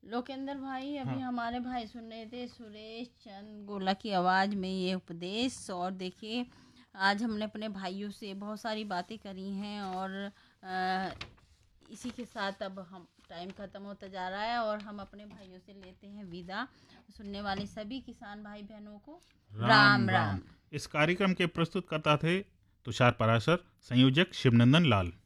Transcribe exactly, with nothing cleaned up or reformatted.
लोकेंद्र भाई, अभी हाँ। हमारे भाई सुन रहे थे सुरेश चंद गोला की आवाज़ में ये उपदेश। और देखिए, आज हमने अपने भाइयों से बहुत सारी बातें करी हैं और आ, इसी के साथ अब हम टाइम ख़त्म होता जा रहा है और हम अपने भाइयों से लेते हैं विदा। सुनने वाले सभी किसान भाई बहनों को राम राम राम। राम। इस कार्यक्रम के प्रस्तुतकर्ता थे तुषार पराशर, संयोजक शिवनंदन लाल।